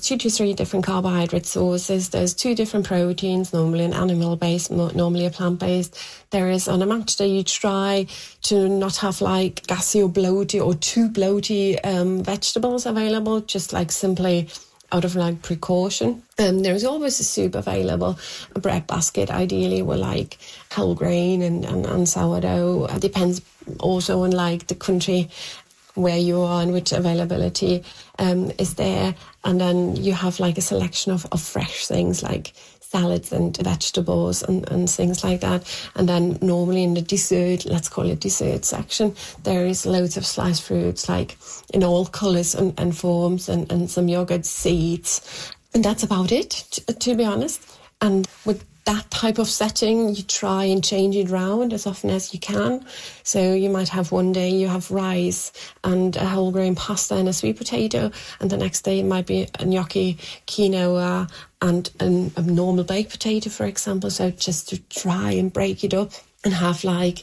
2 to 3 different carbohydrate sources. There's 2 different proteins, normally an animal-based, normally a plant-based. There is, on a match day, you try to not have like gassy or bloaty or too bloaty vegetables available, just like simply out of like precaution. There's always a soup available, a bread basket, ideally with like whole grain and sourdough. It depends also on like the country where you are and which availability is there. And then you have like a selection of fresh things like salads and vegetables and things like that. And then normally in the dessert, let's call it dessert section, there is loads of sliced fruits like in all colours and forms and some yogurt, seeds. And that's about it, to be honest. And with that type of setting, you try and change it around as often as you can. So you might have one day you have rice and a whole grain pasta and a sweet potato, and the next day it might be a gnocchi, quinoa and a normal baked potato, for example. So just to try and break it up and have like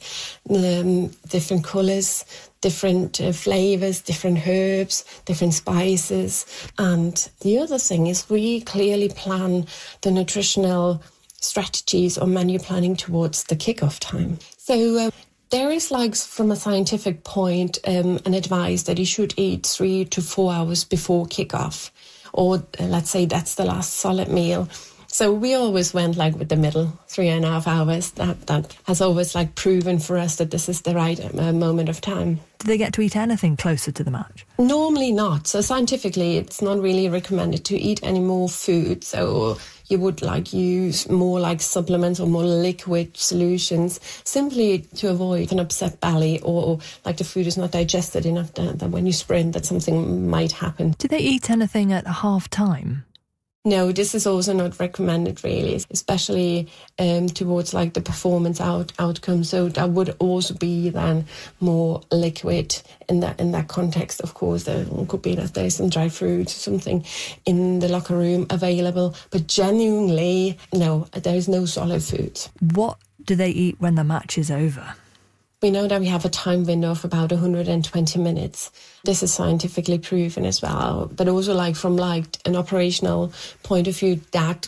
different colours, different flavours, different herbs, different spices. And the other thing is we clearly plan the nutritional strategies or menu planning towards the kickoff time. So there is like, from a scientific point, an advice that you should eat 3 to 4 hours before kickoff, or let's say that's the last solid meal. So we always went like with the middle, 3.5 hours. That has always like proven for us that this is the right moment of time. Do they get to eat anything closer to the match? Normally not. So scientifically, it's not really recommended to eat any more food. So you would like use more like supplements or more liquid solutions simply to avoid an upset belly or like the food is not digested enough that when you sprint that something might happen. Do they eat anything at half time? No, this is also not recommended really, especially towards like the performance outcome. So that would also be then more liquid in that context. Of course, there could be that there's some dry fruit, something in the locker room available, but genuinely, no, there is no solid food. What do they eat when the match is over? We know that we have a time window of about 120 minutes. This is scientifically proven as well. But also like from like an operational point of view, that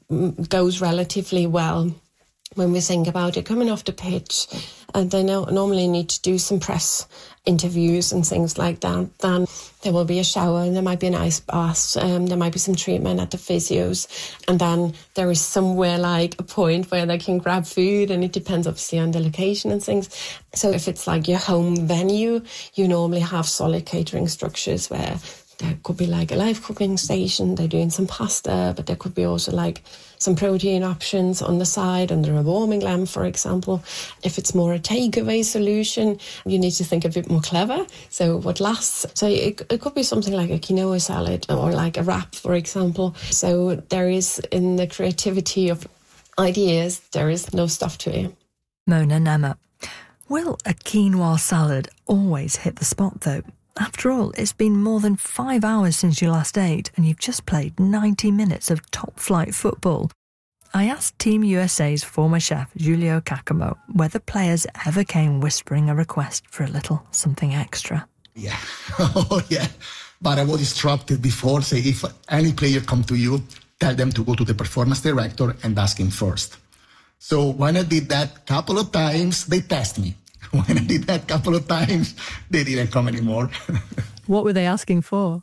goes relatively well when we think about it. Coming off the pitch, and they normally need to do some press interviews and things like that. Then there will be a shower and there might be an ice bath. There might be some treatment at the physios. And then there is somewhere like a point where they can grab food, and it depends obviously on the location and things. So if it's like your home venue, you normally have solid catering structures where there could be like a live cooking station, they're doing some pasta, but there could be also like some protein options on the side under a warming lamp, for example. If it's more a takeaway solution, you need to think a bit more clever. So what lasts? So it could be something like a quinoa salad or like a wrap, for example. So there is, in the creativity of ideas, there is no stuff to it. Mona Nemeth. Will a quinoa salad always hit the spot though? After all, it's been more than 5 hours since you last ate and you've just played 90 minutes of top-flight football. I asked Team USA's former chef, Giulio Caccamo, whether players ever came whispering a request for a little something extra. Yeah, oh yeah. But I was instructed before, say, if any player come to you, tell them to go to the performance director and ask him first. So when I did that couple of times, they test me. When I did that couple of times, they didn't come anymore. What were they asking for?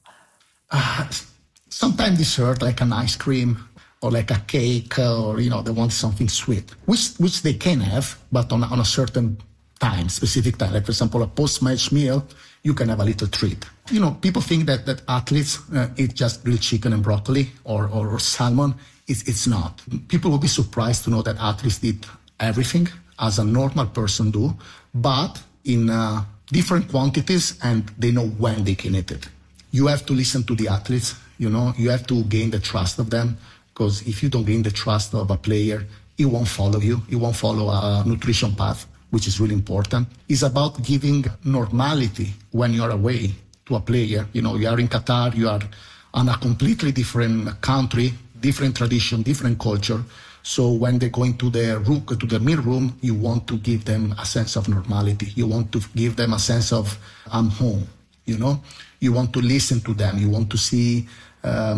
Sometimes dessert, like an ice cream or like a cake, or, they want something sweet, which they can have, but on a certain time, specific time. Like, for example, a post-match meal, you can have a little treat. People think that athletes eat just grilled chicken and broccoli or salmon. It's not. People will be surprised to know that athletes eat everything, as a normal person do, but in different quantities, and they know when they can eat it. You have to listen to the athletes, you have to gain the trust of them, because if you don't gain the trust of a player, he won't follow you. He won't follow a nutrition path, which is really important. It's about giving normality when you're away to a player. You are in Qatar, you are on a completely different country, different tradition, different culture. So when they go into the room, to the meal room, you want to give them a sense of normality. You want to give them a sense of, I'm home, You want to listen to them. You want to see